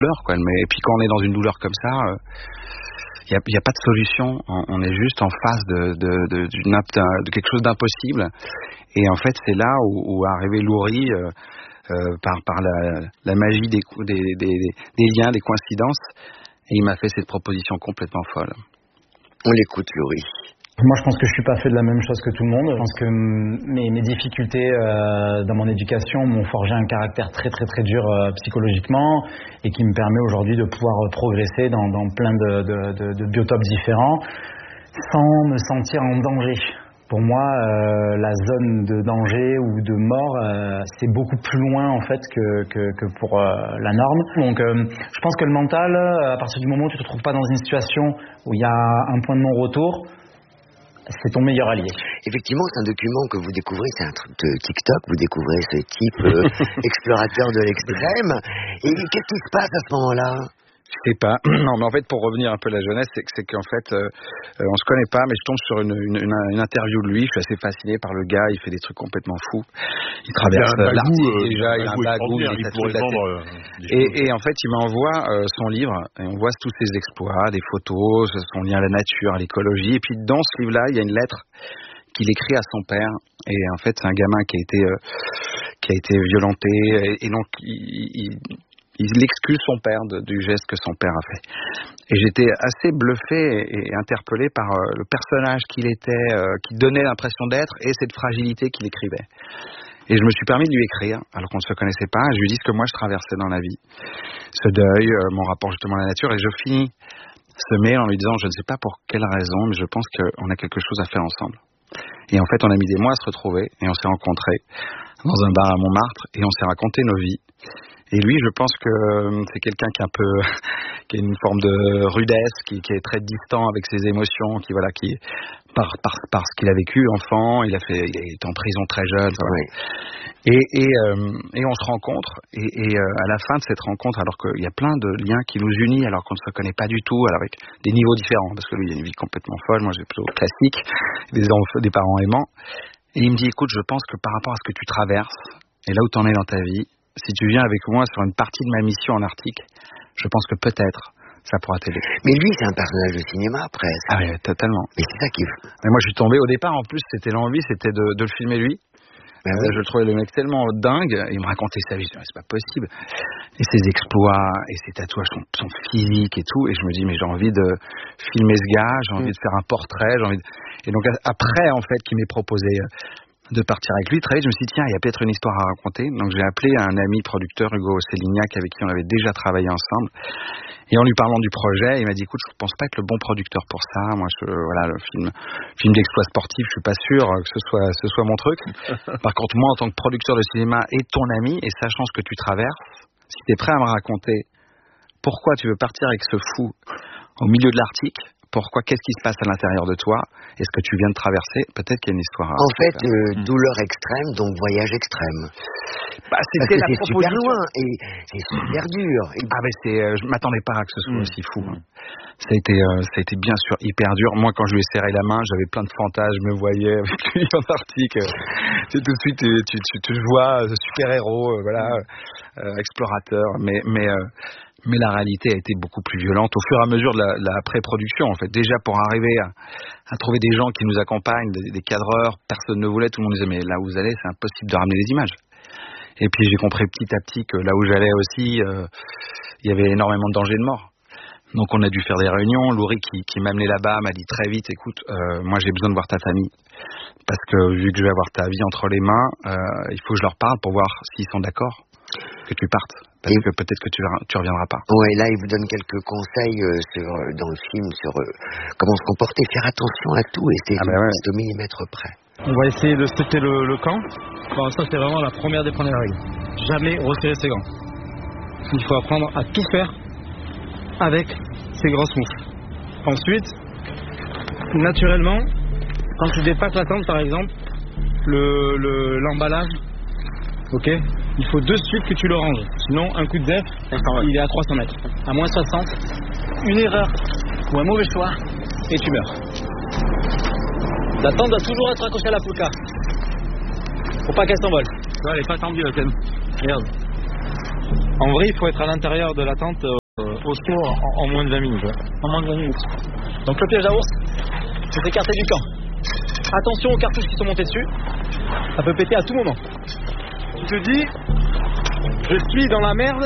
douleur, quoi. Et puis quand on est dans une douleur comme ça, il y a pas de solution. On est juste en face de quelque chose d'impossible. Et en fait, c'est là où est arrivé Loury par la magie des liens, des coïncidences. Et il m'a fait cette proposition complètement folle. On l'écoute, Loury. Moi, je pense que je suis pas fait de la même chose que tout le monde. Je pense que mes difficultés dans mon éducation m'ont forgé un caractère très très très dur psychologiquement et qui me permet aujourd'hui de pouvoir progresser dans plein de biotopes différents sans me sentir en danger. Pour moi, la zone de danger ou de mort, c'est beaucoup plus loin en fait que pour la norme. Donc, je pense que le mental, à partir du moment où tu te trouves pas dans une situation où il y a un point de non-retour, c'est ton meilleur allié. Effectivement, c'est un document que vous découvrez, c'est un truc de TikTok, vous découvrez ce type explorateur de l'extrême. Et qu'est-ce qui se passe à ce moment-là ? Je sais pas. Non, mais en fait, pour revenir un peu à la jeunesse, c'est qu'en fait, on se connaît pas, mais je tombe sur une interview de lui. Je suis assez fasciné par le gars. Il fait des trucs complètement fous. Il traverse l'Arctique déjà. Il a un bagou. Il pourrait vendre. Et en fait, il m'envoie son livre. Et on voit tous ses exploits, des photos, son lien à la nature, à l'écologie. Et puis dans ce livre-là, il y a une lettre qu'il écrit à son père. Et en fait, c'est un gamin qui a été violenté. Et donc, il excuse son père du geste que son père a fait. Et j'étais assez bluffé et interpellé par le personnage qu'il était, qui donnait l'impression d'être, et cette fragilité qu'il écrivait. Et je me suis permis de lui écrire, alors qu'on ne se connaissait pas, et je lui dis ce que moi je traversais dans la vie. Ce deuil, mon rapport justement à la nature, et je finis ce mail en lui disant, je ne sais pas pour quelle raison, mais je pense qu'on a quelque chose à faire ensemble. Et en fait, on a mis des mois à se retrouver, et on s'est rencontrés dans un bar à Montmartre, et on s'est raconté nos vies. Et lui, je pense que c'est quelqu'un qui a une forme de rudesse, qui est très distant avec ses émotions, qui par ce qu'il a vécu enfant, il est en prison très jeune. Oui. Et on se rencontre, et à la fin de cette rencontre, alors qu'il y a plein de liens qui nous unissent, alors qu'on ne se connaît pas du tout, alors avec des niveaux différents, parce que lui, il a une vie complètement folle, moi j'ai plutôt classique, des parents aimants. Et il me dit, écoute, je pense que par rapport à ce que tu traverses, et là où tu en es dans ta vie, si tu viens avec moi sur une partie de ma mission en Arctique, je pense que peut-être ça pourra t'aider. Mais lui, c'est un personnage de cinéma, presque. Ah oui, totalement. Mais c'est ça qui... Mais moi, je suis tombé au départ, en plus, l'envie, c'était de le filmer lui. Ben oui. Je le trouvais le mec tellement dingue, il me racontait sa vie, je me disais, c'est pas possible. Et ses exploits, et ses tatouages, son physique et tout, et je me dis, mais j'ai envie de filmer ce gars, j'ai envie de faire un portrait, Et donc, après, en fait, qu'il m'ait proposé de partir avec lui, très vite, je me suis dit, tiens, il y a peut-être une histoire à raconter. Donc j'ai appelé un ami producteur, Hugo Célignac, avec qui on avait déjà travaillé ensemble. Et en lui parlant du projet, il m'a dit, écoute, je pense pas être le bon producteur pour ça. Moi, le film d'exploit sportif, je suis pas sûr que ce soit mon truc. Par contre, moi, en tant que producteur de cinéma et ton ami, et sachant ce que tu traverses, si t'es prêt à me raconter pourquoi tu veux partir avec ce fou au milieu de l'Arctique, pourquoi, qu'est-ce qui se passe à l'intérieur de toi, et ce que tu viens de traverser, peut-être qu'il y a une histoire. En fait, douleur extrême, donc voyage extrême. C'était la proposition. Super loin et c'est super dur. Je m'attendais pas à que ce soit aussi fou. Ça a été bien sûr hyper dur. Moi, quand je lui ai serré la main, j'avais plein de fantasmes. Je me voyais avec lui en Arctique. Tout de suite, tu le vois, super héros, explorateur. Mais la réalité a été beaucoup plus violente au fur et à mesure de la pré-production, en fait. Déjà, pour arriver à trouver des gens qui nous accompagnent, des cadreurs, personne ne voulait, tout le monde disait, mais là où vous allez, c'est impossible de ramener des images. Et puis, j'ai compris petit à petit que là où j'allais aussi, il y avait énormément de danger de mort. Donc, on a dû faire des réunions. Loury, qui m'a amené là-bas, m'a dit très vite, écoute, moi, j'ai besoin de voir ta famille. Parce que, vu que je vais avoir ta vie entre les mains, il faut que je leur parle pour voir s'ils sont d'accord que tu partes. Parce que peut-être que tu reviendras pas. Ouais, là, il vous donne quelques conseils dans le film sur comment se comporter, faire attention à tout, et c'est au millimètre près. On va essayer de stopper le camp. Bon, ça, c'est vraiment la première des premières règles. Jamais resserrer ses gants. Il faut apprendre à tout faire avec ses grosses moufles. Ensuite, naturellement, quand tu dépasses la tente, par exemple, l'emballage, ok, il faut de suite que tu le ranges. Sinon, un coup de def, il est à 300 mètres. À moins 60, une erreur ou un mauvais choix, et tu meurs. La tente doit toujours être accrochée à la pouca. Faut pas qu'elle s'envole. Elle est pas tendue la tienne. Regarde. En vrai, il faut être à l'intérieur de la tente au saut en moins de 20 minutes. En moins de 20 minutes. Donc le piège à ours, c'est s'écarter du camp. Attention aux cartouches qui sont montées dessus. Ça peut péter à tout moment. Tu te dis, je suis dans la merde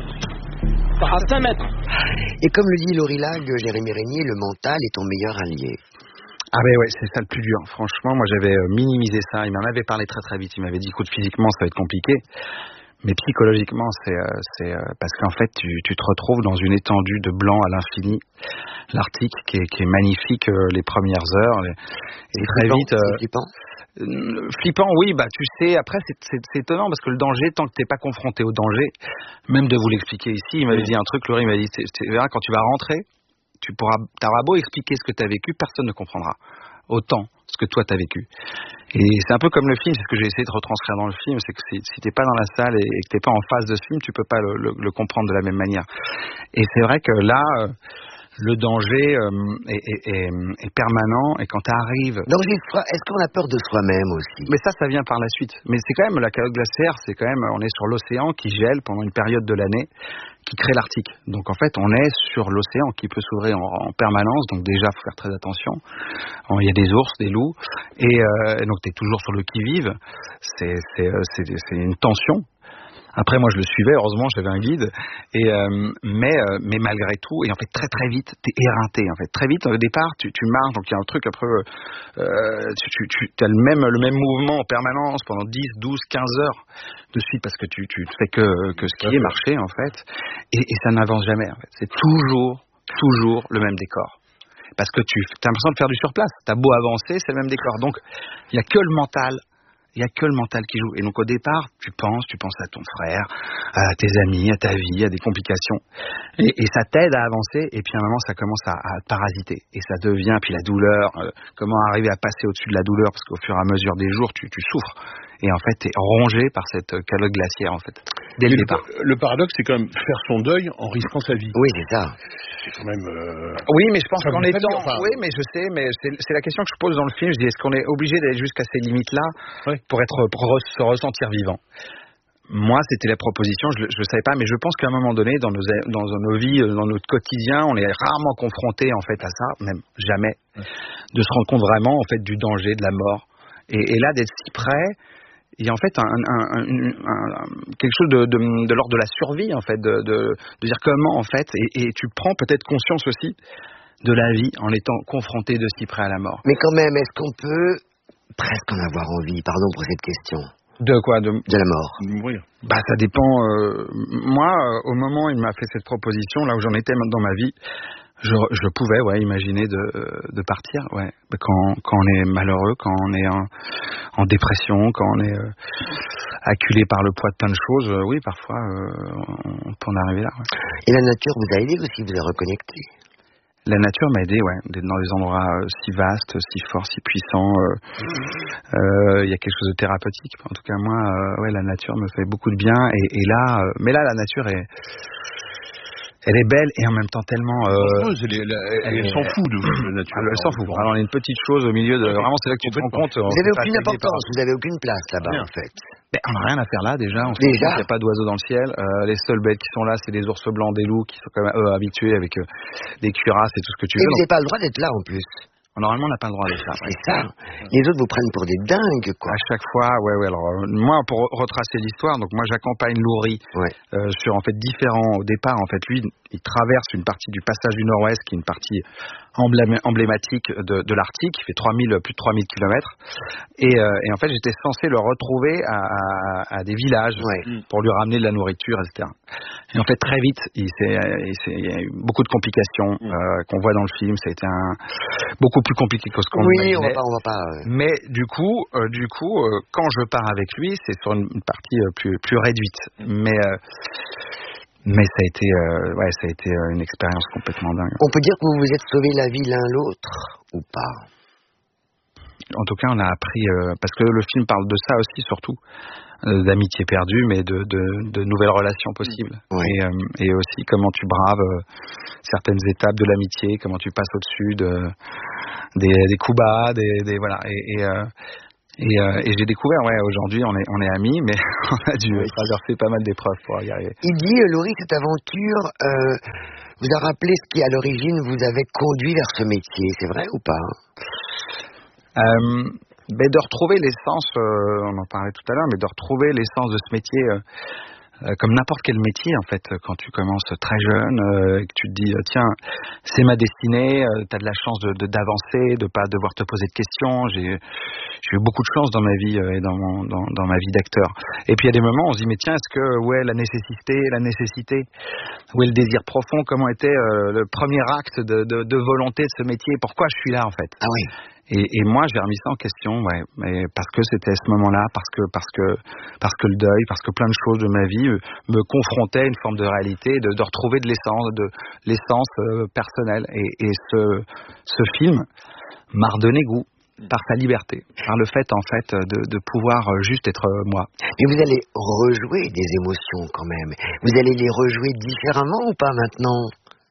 à 5 mètres. Et comme le dit Laurie Lag, Jérémy Régnier, le mental est ton meilleur allié. Ah ben ouais, c'est ça le plus dur. Franchement, moi j'avais minimisé ça. Il m'en avait parlé très très vite. Il m'avait dit, écoute, physiquement ça va être compliqué, mais psychologiquement c'est parce qu'en fait tu te retrouves dans une étendue de blanc à l'infini. L'Arctique qui est magnifique les premières heures et très vite. C'est flippant. Flippant, oui, bah tu sais, après c'est étonnant parce que le danger, tant que t'es pas confronté au danger, même de vous l'expliquer ici, il m'avait dit un truc, Laurie m'avait dit, tu verras quand tu vas rentrer, t'auras beau expliquer ce que t'as vécu, personne ne comprendra autant ce que toi t'as vécu. Et c'est un peu comme le film, c'est ce que j'ai essayé de retranscrire dans le film, c'est que si t'es pas dans la salle et que t'es pas en face de ce film, tu peux pas le comprendre de la même manière. Et c'est vrai que là, le danger est permanent, et quand tu arrives... Est-ce qu'on a peur de soi-même aussi? Mais ça vient par la suite. Mais c'est quand même la calotte glaciaire, c'est quand même, on est sur l'océan qui gèle pendant une période de l'année, qui crée l'Arctique. Donc en fait, on est sur l'océan qui peut s'ouvrir en permanence, donc déjà, faut faire très attention. Il y a des ours, des loups, et donc tu es toujours sur le qui-vive. C'est une tension. Après, moi, je le suivais. Heureusement, j'avais un guide. Mais malgré tout, et en fait, très très vite, t'es éreinté. En fait, très vite, au départ, tu marches. Donc, il y a un truc un peu. Tu as le même mouvement en permanence pendant 10, 12, 15 heures de suite parce que tu fais que skier, marcher, en fait. Et ça n'avance jamais. En fait, c'est toujours le même décor. Parce que tu as l'impression de faire du surplace. T'as beau avancer, c'est le même décor. Donc, il y a que le mental. Il n'y a que le mental qui joue. Et donc au départ, tu penses à ton frère, à tes amis, à ta vie, à des complications. Et ça t'aide à avancer. Et puis à un moment, ça commence à te parasiter. Et ça devient, puis la douleur, comment arriver à passer au-dessus de la douleur, parce qu'au fur et à mesure des jours, tu souffres. Et en fait, tu es rongé par cette calotte glaciaire, en fait, dès le départ. Le paradoxe, c'est quand même faire son deuil en risquant sa vie. Oui, c'est ça. C'est quand même... Oui, mais je pense qu'en étant... Enfin... Oui, mais je sais, mais c'est la question que je pose dans le film. Je dis, est-ce qu'on est obligé d'aller jusqu'à ces limites-là pour se ressentir vivant? Moi, c'était la proposition, je ne savais pas, mais je pense qu'à un moment donné, dans nos vies, dans notre quotidien, on est rarement confronté en fait à ça, même jamais, de se rendre compte vraiment en fait du danger, de la mort. Et là, d'être si près, il y a en fait quelque chose de l'ordre de la survie, en fait, de dire comment, en fait, et tu prends peut-être conscience aussi de la vie en étant confronté de si près à la mort. Mais quand même, est-ce qu'on peut presque en avoir envie? Pardon pour cette question. De quoi? De la mort. Mourir. Bah, ça dépend. Moi, au moment où il m'a fait cette proposition, là où j'en étais dans ma vie, je pouvais imaginer de partir, quand on est malheureux, quand on est en dépression, quand on est acculé par le poids de plein de choses, oui, parfois on peut en arriver là. Ouais. Et la nature vous a aidé aussi, vous a reconnecté? La nature m'a aidé, d'être dans des endroits si vastes, si forts, si puissants. Il y a quelque chose de thérapeutique. En tout cas, moi, la nature me fait beaucoup de bien. Et là, mais là, la nature elle est belle et en même temps tellement... elle s'en fout de la nature. Elle s'en fout. Alors, on est une petite chose au milieu de... Vraiment, c'est là que tu te rends compte. Vous n'avez aucune importance, vous n'avez aucune place là-bas, en fait. Mais on n'a rien à faire là, déjà. Il n'y a pas d'oiseaux dans le ciel. Les seules bêtes qui sont là, c'est des ours blancs, des loups qui sont quand même habitués avec des cuirasses et tout ce que tu veux. Et vous n'avez pas le droit d'être là, en plus. Normalement, on n'a pas le droit d'être là. C'est ça. Les autres vous prennent pour des dingues, quoi. À chaque fois, Alors, moi, pour retracer l'histoire, donc moi, j'accompagne Laurie sur en fait différents. Au départ, en fait, lui, il traverse une partie du passage du Nord-Ouest, qui est une partie emblématique de l'Arctique, qui fait plus de 3000 km. Et en fait, j'étais censé le retrouver à des villages pour lui ramener de la nourriture, etc. Et en fait, très vite, il y a eu beaucoup de complications qu'on voit dans le film. Ça a été beaucoup plus compliqué que ce qu'on imaginait. Oui, on va pas. Mais du coup, quand je pars avec lui, c'est sur une partie plus réduite. Mais ça a été une expérience complètement dingue. On peut dire que vous vous êtes sauvés la vie l'un l'autre ou pas? En tout cas, on a appris parce que le film parle de ça aussi, surtout d'amitié perdue, mais de nouvelles relations possibles. Et aussi comment tu braves certaines étapes de l'amitié, comment tu passes au-dessus des coups bas, voilà. Et j'ai découvert, aujourd'hui on est amis, mais on a dû traverser pas mal d'épreuves pour y arriver. Il dit, Laurie, cette aventure vous a rappelé ce qui à l'origine vous avait conduit vers ce métier, c'est vrai ou pas? De retrouver l'essence, on en parlait tout à l'heure, mais de retrouver l'essence de ce métier, comme n'importe quel métier en fait, quand tu commences très jeune, et que tu te dis tiens, c'est ma destinée, t'as de la chance d'avancer, de pas devoir te poser de questions. J'ai eu beaucoup de chance dans ma vie et dans ma vie d'acteur. Et puis il y a des moments où on se dit mais tiens, est-ce que la nécessité, où est le désir profond, comment était le premier acte de volonté de ce métier, pourquoi je suis là en fait. Ah oui. Et moi j'ai remis ça en question, mais parce que c'était à ce moment-là, parce que le deuil, parce que plein de choses de ma vie me confrontaient à une forme de réalité, de retrouver de l'essence personnelle. Et ce film m'a redonné goût par sa liberté, par le fait en fait de pouvoir juste être moi. Mais vous allez rejouer des émotions quand même. Vous allez les rejouer différemment ou pas maintenant?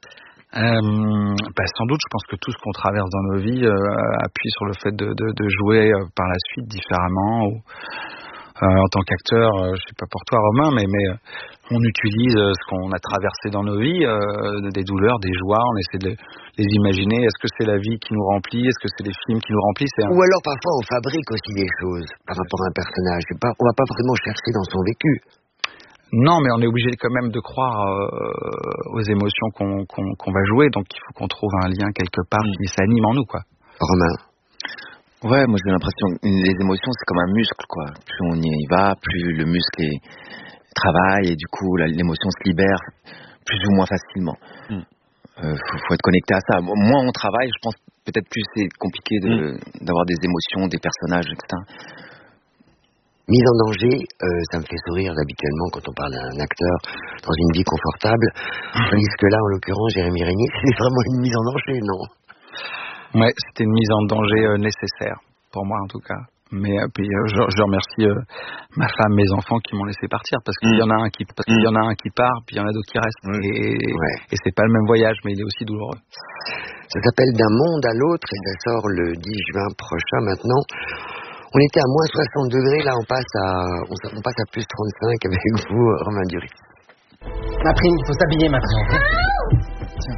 Sans doute, je pense que tout ce qu'on traverse dans nos vies appuie sur le fait de jouer par la suite différemment. En tant qu'acteur, je sais pas pour toi Romain, mais on utilise ce qu'on a traversé dans nos vies, des douleurs, des joies, on essaie de les imaginer. Est-ce que c'est la vie qui nous remplit? Est-ce que c'est les films qui nous remplissent? Ou alors parfois on fabrique aussi des choses par rapport à un personnage. On va pas vraiment chercher dans son vécu. Non, mais on est obligé quand même de croire aux émotions qu'on va jouer, donc il faut qu'on trouve un lien quelque part qui s'anime en nous, quoi. Romain? Ouais, moi j'ai l'impression que les émotions c'est comme un muscle, quoi. Plus on y va, plus le muscle travaille et du coup l'émotion se libère plus ou moins facilement. Faut être connecté à ça. Moins on travaille, je pense peut-être plus c'est compliqué d'avoir des émotions, des personnages, etc. Mise en danger, ça me fait sourire habituellement quand on parle d'un acteur dans une vie confortable. Tandis que là, en l'occurrence, Jérémy Régnier, c'est vraiment une mise en danger, non? Ouais, c'était une mise en danger nécessaire, pour moi en tout cas. Mais puis je remercie ma femme, mes enfants qui m'ont laissé partir, parce qu'il y en a un qui part, puis il y en a d'autres qui restent. Et c'est pas le même voyage, mais il est aussi douloureux. Ça s'appelle D'un monde à l'autre et ça sort le 10 juin prochain maintenant. On était à moins 60 degrés, là on passe à plus 35 avec vous, Romain Duris. Ma prime, il faut s'habiller maintenant. Tiens.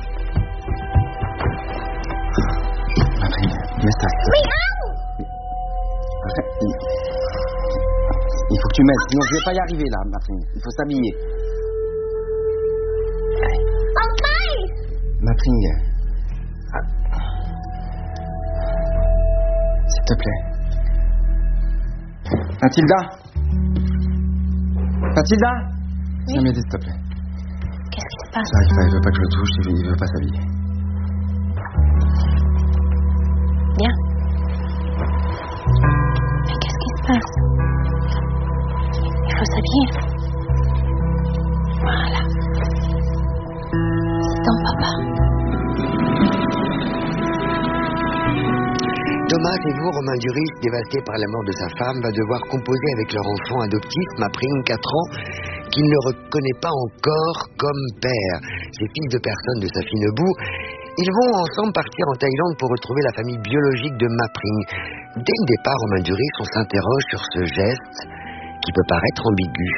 Ma prime, mets ça. Il faut que tu m'aides, sinon je vais pas y arriver là, ma prime. Il faut s'habiller. Ma prime. S'il te plaît. Mathilda? Viens m'aider, s'il te plaît. Qu'est-ce qui se passe? J'arrive pas, il veut pas que je le touche, il veut pas s'habiller. Bien. Mais qu'est-ce qui se passe? Il faut s'habiller. Voilà. C'est ton papa. Thomas et vous, Romain Duris, dévasté par la mort de sa femme, va devoir composer avec leur enfant adoptif, Maprine, 4 ans, qu'il ne reconnaît pas encore comme père. C'est fils de personne de sa fine boue. Ils vont ensemble partir en Thaïlande pour retrouver la famille biologique de Maprine. Dès le départ, Romain Duris, on s'interroge sur ce geste qui peut paraître ambigu.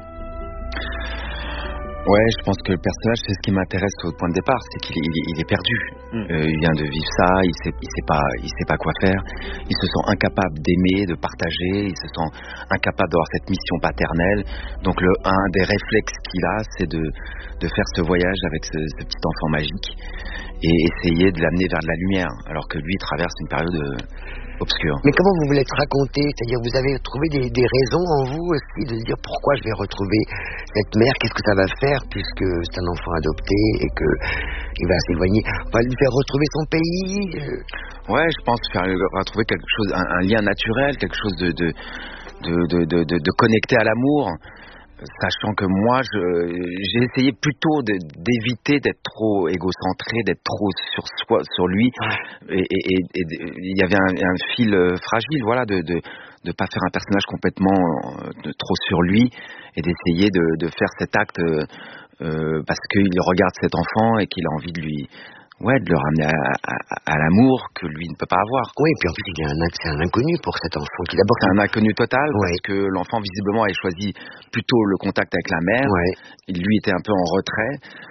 Ouais, je pense que le personnage, c'est ce qui m'intéresse au point de départ, c'est qu'il est perdu. Il vient de vivre ça, il sait pas quoi faire. Il se sent incapable d'aimer, de partager, il se sent incapable d'avoir cette mission paternelle. Donc un des réflexes qu'il a, c'est de faire ce voyage avec ce petit enfant magique et essayer de l'amener vers de la lumière, alors que lui traverse une période obscure. Mais comment vous voulez être raconté? C'est-à-dire, vous avez trouvé des raisons en vous aussi de dire pourquoi je vais retrouver cette mère, qu'est-ce que ça va faire puisque c'est un enfant adopté et que il va s'éloigner, on va lui faire retrouver son pays. Ouais, je pense faire retrouver quelque chose, un lien naturel, quelque chose de connecté à l'amour. Sachant que moi, j'ai essayé plutôt d'éviter d'être trop égocentré, d'être trop sur lui, et il y avait un fil fragile, voilà, de pas faire un personnage complètement trop sur lui, et d'essayer de faire cet acte parce qu'il regarde cet enfant et qu'il a envie de lui de le ramener à l'amour que lui ne peut pas avoir. Oui, puis en plus, c'est un inconnu pour cet enfant qui d'abord... C'est un inconnu total, parce que l'enfant, visiblement, avait choisi plutôt le contact avec la mère. Il, lui, était un peu en retrait.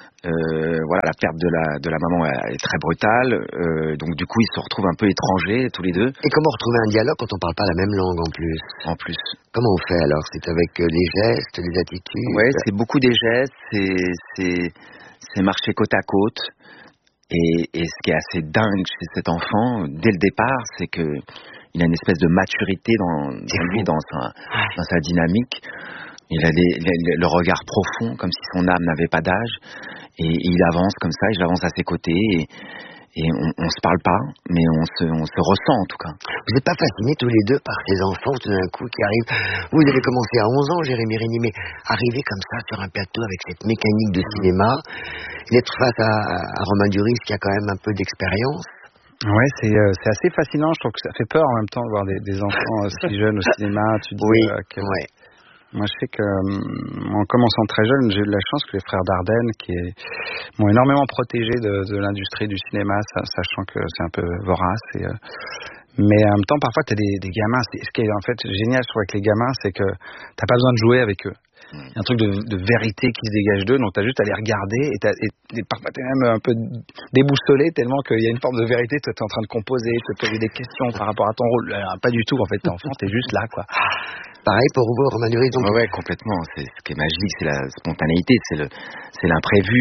La perte de la maman est très brutale. Donc, du coup, ils se retrouvent un peu étrangers, tous les deux. Et comment retrouver un dialogue quand on parle pas la même langue, en plus? En plus. Comment on fait, alors? C'est avec les gestes, les attitudes? Ouais, c'est beaucoup des gestes, c'est marcher côte à côte. Et ce qui est assez dingue chez cet enfant, dès le départ, c'est que il a une espèce de maturité dans lui, dans sa dynamique. Il a le regard profond, comme si son âme n'avait pas d'âge. Et il avance comme ça, et j'avance à ses côtés. Et on se parle pas, mais on se ressent en tout cas. Vous n'êtes pas fascinés tous les deux par ces enfants tout d'un coup qui arrivent? Vous avez commencé à 11 ans, Jérémy Régnier, mais arriver comme ça sur un plateau avec cette mécanique de cinéma, d'être face à Romain Duris qui a quand même un peu d'expérience. Ouais, c'est assez fascinant. Je trouve que ça fait peur en même temps de voir des enfants si jeunes au cinéma. Tu dis, Moi, je sais que, en commençant très jeune, j'ai eu de la chance que les frères Dardenne, m'ont énormément protégé de l'industrie du cinéma, sachant que c'est un peu vorace. Mais en même temps, parfois, t'as des gamins. Ce qui est en fait génial, je trouve, avec les gamins, c'est que t'as pas besoin de jouer avec eux. Il y a un truc de vérité qui se dégage d'eux, donc t'as juste à les regarder et parfois t'es même un peu déboussolé tellement qu'il y a une forme de vérité. Toi, t'es en train de composer, te poser des questions par rapport à ton rôle. Pas du tout, en fait, t'es enfant, t'es juste là, quoi. Pareil pour vous, Romain Duris. Ouais, complètement. C'est ce qui est magique, c'est la spontanéité, c'est l'imprévu,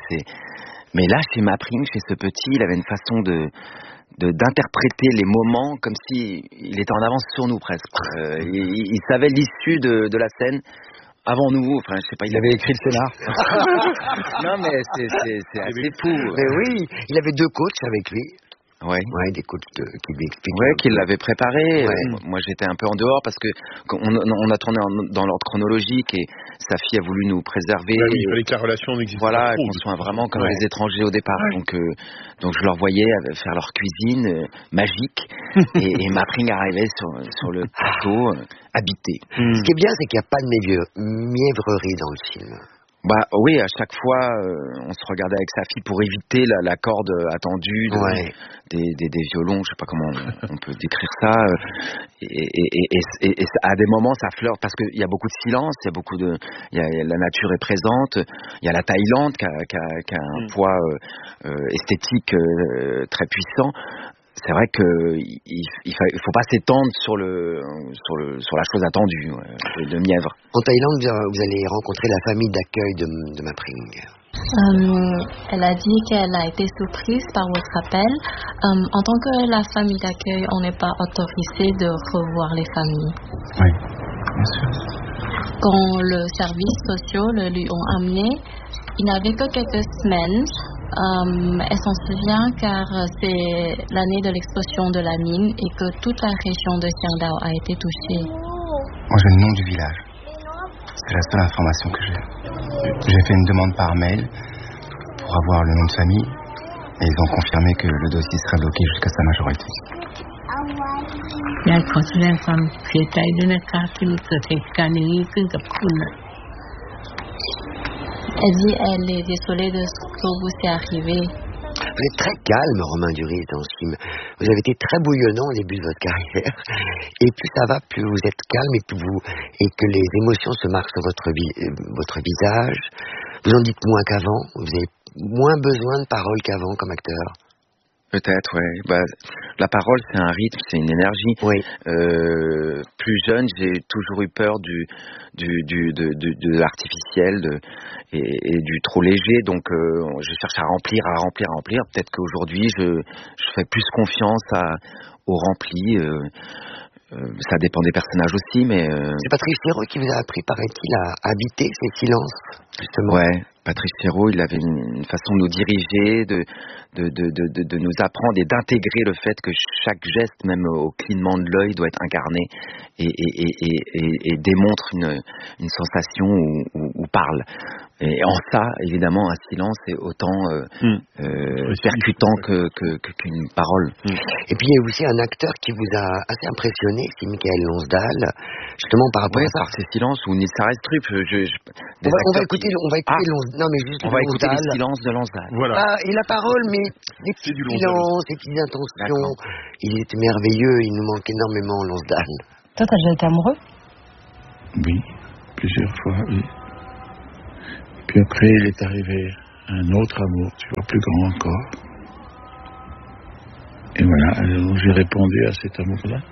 Mais là, chez Mapring, chez ce petit, il avait une façon d'interpréter les moments comme si il était en avance sur nous presque. Il savait l'issue de la scène avant nous. Enfin, je sais pas. Il avait écrit le scénar. Non, mais c'est assez fou. Mais oui, il avait 2 coachs avec lui. Ouais, des coachs qui lui expliquent. Ouais, qui l'avaient préparé. Moi, j'étais un peu en dehors parce que on a tourné dans l'ordre chronologique et sa fille a voulu nous préserver. Il fallait que la relation n'existe pas. Voilà, qu'on soit vraiment comme les étrangers au départ. Donc je leur voyais faire leur cuisine magique et Mapring arrivait sur le plateau habité. Ce qui est bien, c'est qu'il n'y a pas de mièvrerie dans le film. Bah oui, à chaque fois, on se regardait avec sa fille pour éviter la corde attendue des violons. Je sais pas comment on peut décrire ça. Et à des moments, ça flirte parce qu'il y a beaucoup de silence, la nature est présente. Il y a la Thaïlande qui a un poids esthétique très puissant. C'est vrai qu'il faut pas s'étendre sur la chose attendue de Mièvre. En Thaïlande, vous allez rencontrer la famille d'accueil de Mapring. Elle a dit qu'elle a été surprise par votre appel. En tant que la famille d'accueil, on n'est pas autorisé de revoir les familles. Oui, bien sûr. Quand le service social le lui ont amené, il n'avait que quelques semaines. Elle s'en souvient car c'est l'année de l'explosion de la mine et que toute la région de Xiangdao a été touchée. Moi j'ai le nom du village. C'est la seule information que j'ai. J'ai fait une demande par mail pour avoir le nom de famille et ils ont confirmé que le dossier serait bloqué jusqu'à sa majorité. Elle dit elle est désolée de ce que vous est arrivé. Vous êtes très calme, Romain Duris, dans ce film. Vous avez été très bouillonnant au début de votre carrière. Et plus ça va, plus vous êtes calme et que les émotions se marquent sur votre visage. Vous en dites moins qu'avant. Vous avez moins besoin de paroles qu'avant comme acteur. Peut-être, ouais. La parole, c'est un rythme, c'est une énergie. Oui. Plus jeune, j'ai toujours eu peur de l'artificiel et du trop léger. Donc, je cherche à remplir. Peut-être qu'aujourd'hui, je fais plus confiance au rempli. Ça dépend des personnages aussi, mais... C'est Patrice Chéreau qui vous a appris, paraît-il, à habiter ces silences, justement. Ouais, Patrice Chéreau, il avait une façon de nous diriger, de nous apprendre et d'intégrer le fait que chaque geste, même au clignement de l'œil, doit être incarné et démontre une sensation ou parle. Et en ça, évidemment, un silence est autant percutant qu'une parole. Et puis, il y a aussi un acteur qui vous a assez impressionné, c'est Michael Lonsdal, justement par rapport à ça. Par ses silences ou Nils Arestrup. On va écouter Lonsdal Non, mais juste on va écouter les silences de Lansdale. Voilà. Ah, et la parole, mais des petits silences, des petites intentions. Il était merveilleux, il nous manque énormément, Lansdale. Toi, t'as déjà été amoureux? Oui, plusieurs fois, oui. Puis après, il est arrivé un autre amour, tu vois, plus grand encore. Et voilà, alors j'ai répondu à cet amour-là.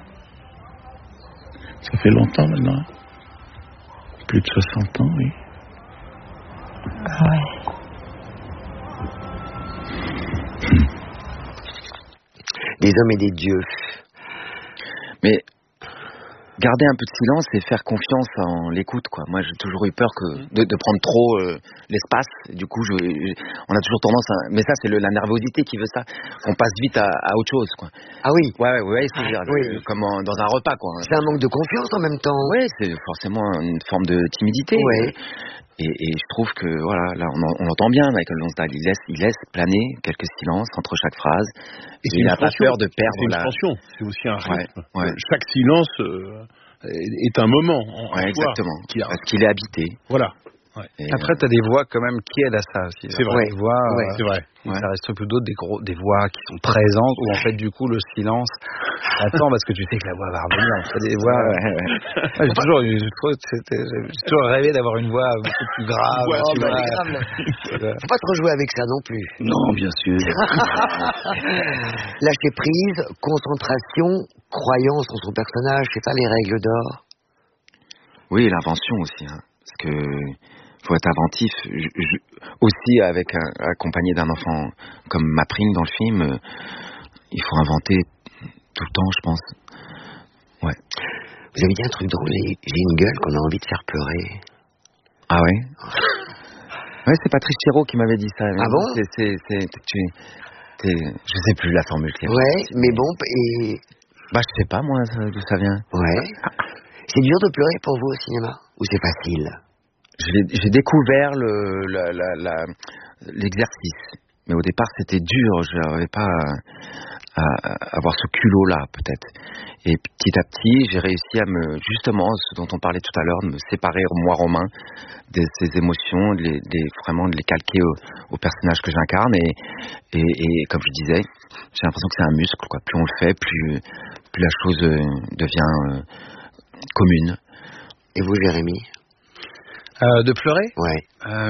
Ça fait longtemps maintenant. Plus de 60 ans, oui. Ouais. Des hommes et des dieux. Mais garder un peu de silence et faire confiance en l'écoute, quoi. Moi, j'ai toujours eu peur de prendre trop l'espace. Du coup, on a toujours tendance à... Mais ça, c'est la nervosité qui veut ça. On passe vite à autre chose, quoi. Ah oui. Ouais, c'est-à-dire comme dans un repas, quoi. C'est un manque de confiance en même temps. Ouais, c'est forcément une forme de timidité. Ouais. Et je trouve que, voilà, là, on entend bien Michael Lansdale. Il laisse planer quelques silences entre chaque phrase. Et il n'a pas peur de perdre C'est une tension, c'est aussi un rythme. Ouais. Chaque silence est un moment. Exactement. Parce qu'il est habité. Voilà. Et après, tu as des voix quand même qui aident à ça aussi. C'est vrai. Des voix, c'est vrai. Ça reste plutôt des voix qui sont présentes où en fait du coup le silence attend parce que tu sais que la voix va revenir. On fait des voix. J'ai toujours rêvé d'avoir une voix beaucoup plus grave. Faut pas trop jouer avec ça non plus. Non, bien sûr. Lâcher prise, concentration, croyance en son personnage, c'est ça les règles d'or. Oui, l'invention aussi, hein, parce que faut être inventif. Aussi accompagné d'un enfant comme Mapring dans le film, il faut inventer tout le temps, je pense. Ouais. Vous avez dit un truc drôle, j'ai une gueule qu'on a envie de faire pleurer. Ah ouais. Ouais, c'est Patrice Chéreau qui m'avait dit ça. Ah bon? Je sais plus la formule. Ouais, mais bon, et... Bah, je sais pas, moi, d'où ça vient. Ouais. C'est dur de pleurer pour vous au cinéma? Ou c'est facile? J'ai découvert l'exercice. Mais au départ, c'était dur. Je n'arrivais pas à avoir ce culot-là, peut-être. Et petit à petit, j'ai réussi à justement, ce dont on parlait tout à l'heure, de me séparer, moi, Romain, de ces émotions, vraiment de les calquer au personnage que j'incarne. Et comme je disais, j'ai l'impression que c'est un muscle, quoi. Plus on le fait, plus la chose devient commune. Et vous, Jérémy? De pleurer? Ouais.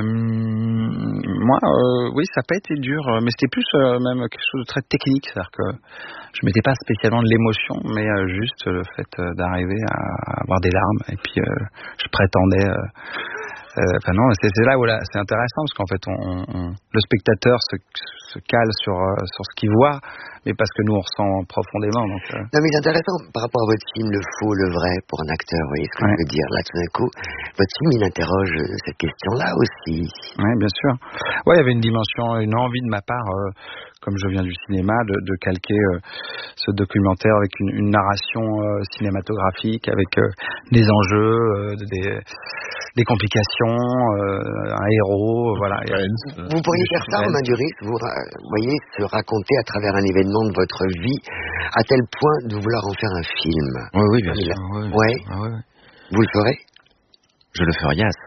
Moi, oui, ça n'a pas été dur, mais c'était plus même quelque chose de très technique, c'est-à-dire que je mettais pas spécialement de l'émotion, mais juste le fait d'arriver à avoir des larmes, et puis je prétendais... Enfin non, c'est là où c'est intéressant parce qu'en fait le spectateur se cale sur ce qu'il voit, mais parce que nous on ressent profondément. Donc, Non mais c'est intéressant par rapport à votre film Le Faux, le Vrai pour un acteur, vous voyez ce que je veux dire là tout d'un coup. Votre film il interroge cette question-là aussi. Oui, bien sûr. Ouais, il y avait une dimension, une envie de ma part, comme je viens du cinéma, de calquer ce documentaire avec une narration cinématographique, avec des enjeux, des complications, un héros, voilà. Vous pourriez faire ça, Romain Duris, vous voyez, se raconter à travers un événement de votre vie, à tel point de vouloir en faire un film. Oui, bien sûr. Ouais. Vous le ferez? Je le ferai, yes.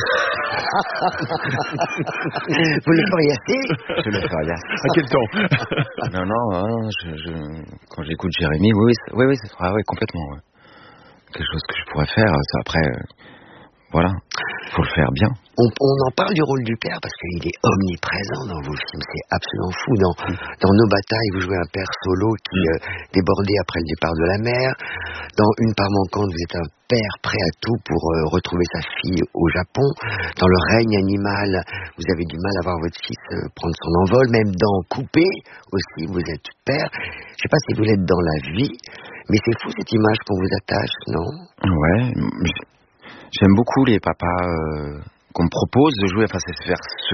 Vous le feriez assez? Je le ferai, yes. À quel temps? Non, quand j'écoute Jérémy, oui, complètement. Ouais. Quelque chose que je pourrais faire, ça après... Voilà, il faut le faire bien. On en parle du rôle du père parce qu'il est omniprésent dans vos films, c'est absolument fou. Dans Nos batailles, vous jouez un père solo qui débordé après le départ de la mère. Dans Une part manquante, vous êtes un père prêt à tout pour retrouver sa fille au Japon. Dans Le règne animal, vous avez du mal à voir votre fils prendre son envol. Même dans Coupé aussi, vous êtes père. Je sais pas si vous l'êtes dans la vie, mais c'est fou cette image qu'on vous attache, non? Ouais, j'aime beaucoup les papas qu'on me propose de jouer. Enfin, c'est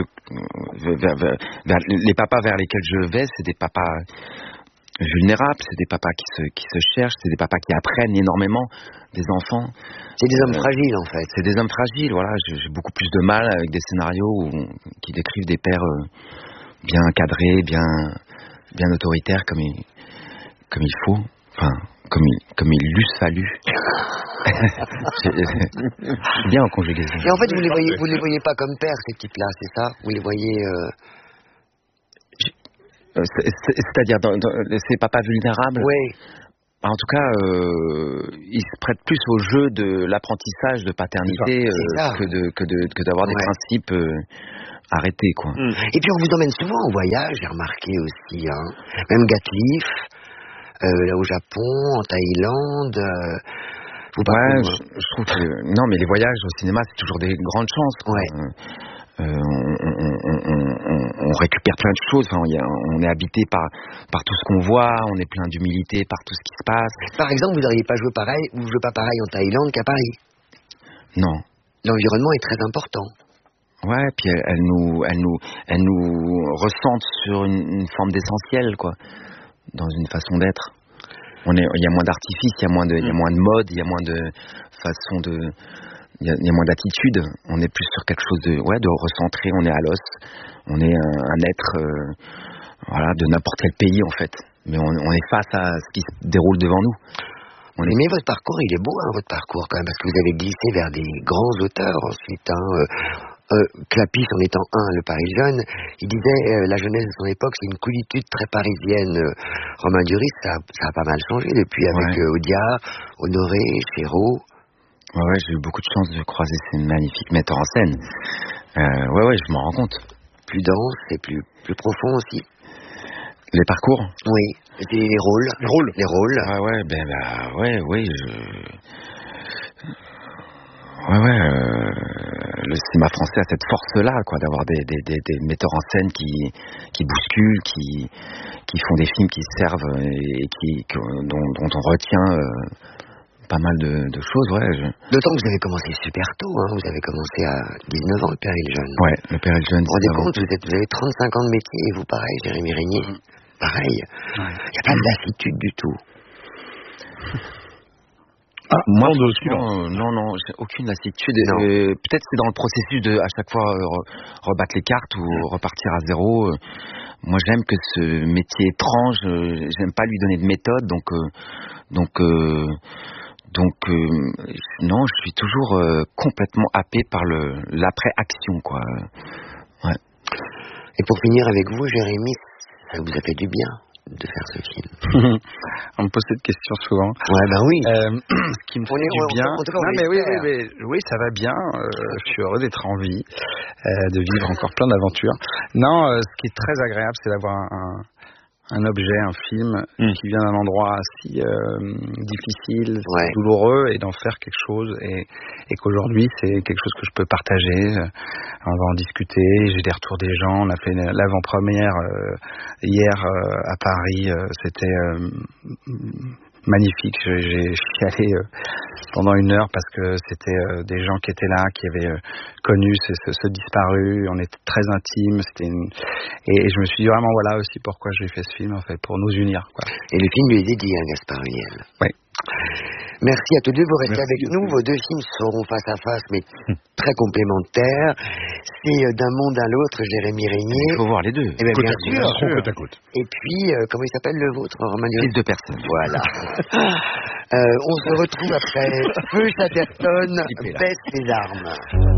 vers les papas vers lesquels je vais, c'est des papas vulnérables, c'est des papas qui se cherchent, c'est des papas qui apprennent énormément des enfants. C'est des hommes fragiles, en fait. C'est des hommes fragiles, voilà. J'ai beaucoup plus de mal avec des scénarios qui décrivent des pères bien cadrés, bien autoritaires comme il faut. Enfin, comme il l'eût fallu. C'est bien en conjugaison. Et en fait, vous les voyez pas comme pères, ces types-là, c'est ça? Vous les voyez... C'est-à-dire, ces papas vulnérables? Oui. En tout cas, ils se prêtent plus au jeu de l'apprentissage de paternité que d'avoir des principes arrêtés, quoi. Et puis on vous emmène souvent en voyage, j'ai remarqué aussi, hein. Même Gatliff, là au Japon, en Thaïlande. Je trouve que non, mais les voyages au cinéma, c'est toujours des grandes chances, quoi. On récupère plein de choses. Enfin, on est habité par tout ce qu'on voit. On est plein d'humilité par tout ce qui se passe. Par exemple, vous n'auriez pas joué pareil, vous jouez pas pareil en Thaïlande qu'à Paris. Non. L'environnement est très important. Ouais, puis elle nous ressente sur une forme d'essentiel, quoi, dans une façon d'être. Il y a moins d'artifice, il y a moins de mode, il y a moins de façon de. Il y a moins d'attitude, on est plus sur quelque chose de recentré, on est à l'os, on est un être de n'importe quel pays en fait, mais on est face à ce qui se déroule devant nous. Mais votre parcours, il est beau, hein, votre parcours quand même, parce que vous avez glissé vers des grands auteurs ensuite. Clapis en étant le Paris jeune, il disait la jeunesse de son époque, c'est une coolitude très parisienne. Romain Duris, ça a pas mal changé depuis avec Audiard, Honoré, Chéreau. Ouais, j'ai eu beaucoup de chance de croiser ces magnifiques metteurs en scène. Je m'en rends compte. Plus dense et plus profond aussi. Les parcours? Oui. Et les rôles. Les rôles. Le cinéma français a cette force-là, quoi, d'avoir des metteurs en scène qui bousculent, qui font des films qui servent et dont on retient pas mal de choses, D'autant que vous avez commencé super tôt, hein. Vous avez commencé à 19 ans, le Père et le Jeune. Ouais, le Père et le Jeune. Vous vous rendez compte, vous avez 35 ans de métier, et vous pareil, Jérémy Régnier. Pareil. Il n'y a pas de lassitude du tout. Moi, non, j'ai aucune lassitude. Peut-être c'est dans le processus de à chaque fois rebattre les cartes ou repartir à zéro. Moi, j'aime que ce métier étrange, j'aime pas lui donner de méthode, donc non, je suis toujours complètement happé par l'après-action, quoi. Ouais. Et pour finir avec vous, Jérémy, ça vous a fait du bien de faire ce film? On me pose cette question souvent. Oui. Ce qui me fait du bien. Oui, ça va bien. Je suis heureux d'être en vie, de vivre encore plein d'aventures. Non, ce qui est très agréable, c'est d'avoir un objet, un film qui vient d'un endroit si difficile, douloureux, et d'en faire quelque chose, et qu'aujourd'hui c'est quelque chose que je peux partager. On va en discuter, j'ai des retours des gens. On a fait l'avant-première hier à Paris, c'était magnifique. J'ai chialé pendant 1 heure parce que c'était des gens qui étaient là, qui avaient connu ce disparu. On était très intimes. Et je me suis dit vraiment, voilà aussi pourquoi j'ai fait ce film, en fait, pour nous unir, quoi. Et le film lui est dédié à Gaspard Ulliel. Oui. Merci à tous deux, vous restez avec nous. Vos 2 films seront face à face, mais très complémentaires. C'est D'un monde à l'autre, Jérémy Régnier. Il faut voir les deux. Eh bien, bien sûr. Côte à côte. Et puis, comment il s'appelle le vôtre, Romain Duris? Fils de personne. Voilà. On se retrouve après Feu Chatterton, baisse les armes.